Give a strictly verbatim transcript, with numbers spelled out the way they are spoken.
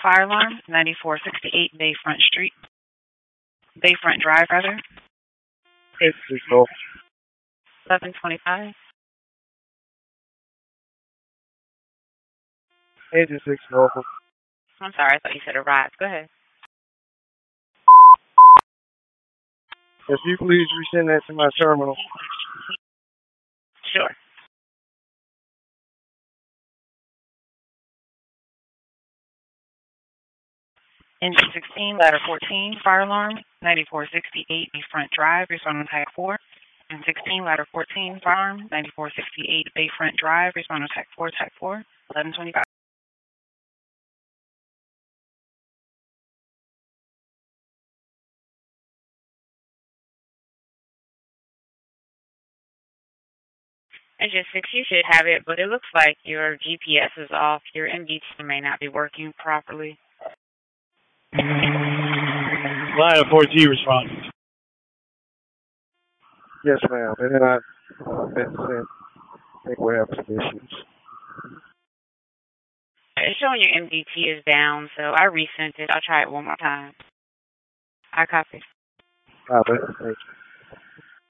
fire alarm, ninety-four sixty-eight Bayfront Street. Bayfront Drive, rather. It's six local. eleven twenty-five. Engine six local. I'm sorry, I thought you said arrive. Go ahead. If you please resend that to my terminal. Sure. Engine sixteen, ladder fourteen, fire alarm, ninety-four sixty-eight Bayfront Drive, respond on type four. And sixteen, ladder fourteen, fire alarm, ninety-four sixty-eight Bayfront Drive, respond on type four, type four, eleven twenty-five. Engine six, you should have it, but it looks like your G P S is off. Your M D T may not be working properly. Line four G response. Yes, ma'am. And then I, uh, been sent. I think we're having some issues. It's showing your M D T is down, so I resent it. I'll try it one more time. I copy. Copy. Thank you.